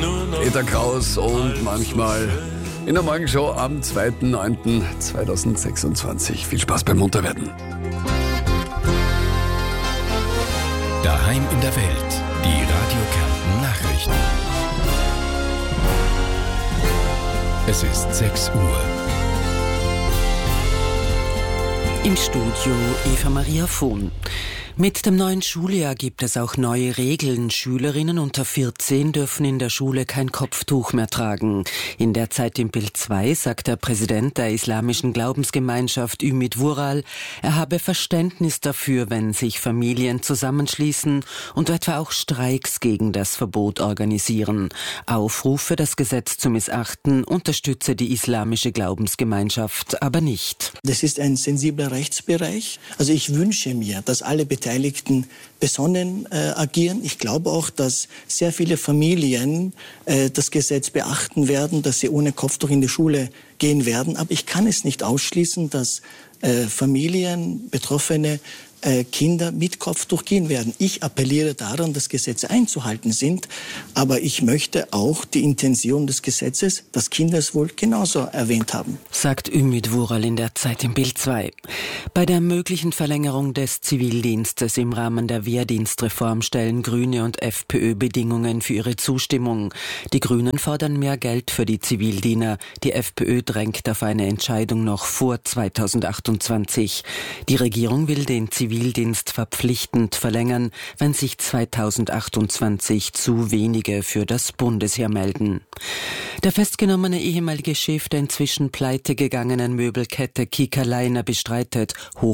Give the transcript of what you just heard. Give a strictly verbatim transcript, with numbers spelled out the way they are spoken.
Peter Kraus und manchmal in der Morgenshow am zweiten neunten zweitausendsechsundzwanzig. Viel Spaß beim Munterwerden. Daheim in der Welt, die Radio Kärnten Nachrichten. Es ist sechs Uhr. Im Studio Eva Maria Vohn. Mit dem neuen Schuljahr gibt es auch neue Regeln. Schülerinnen unter vierzehn dürfen in der Schule kein Kopftuch mehr tragen. In der Zeit im Bild zwei sagt der Präsident der islamischen Glaubensgemeinschaft Ümit Vural, er habe Verständnis dafür, wenn sich Familien zusammenschließen und etwa auch Streiks gegen das Verbot organisieren. Aufrufe, das Gesetz zu missachten, unterstütze die islamische Glaubensgemeinschaft aber nicht. Das ist ein sensibler Rechtsbereich. Also ich wünsche mir, dass alle Beteiligten besonnen äh, agieren. Ich glaube auch, dass sehr viele Familien äh, das Gesetz beachten werden, dass sie ohne Kopftuch in die Schule gehen werden. Aber ich kann es nicht ausschließen, dass äh, Familien, Betroffene, äh, Kinder mit Kopftuch gehen werden. Ich appelliere daran, dass Gesetze einzuhalten sind. Aber ich möchte auch die Intention des Gesetzes, das Kindeswohl, genauso erwähnt haben. Sagt Ümit Vural in der Zeit im Bild zwei. Bei der möglichen Verlängerung des Zivildienstes im Rahmen der Wehrdienstreform stellen Grüne und FPÖ Bedingungen für ihre Zustimmung. Die Grünen fordern mehr Geld für die Zivildiener. Die FPÖ drängt auf eine Entscheidung noch vor zweitausendachtundzwanzig. Die Regierung will den Zivildienst verpflichtend verlängern, wenn sich zweitausendachtundzwanzig zu wenige für das Bundesheer melden. Der festgenommene ehemalige Chef der inzwischen pleitegegangenen Möbelkette Kieker Leiner bestreitet,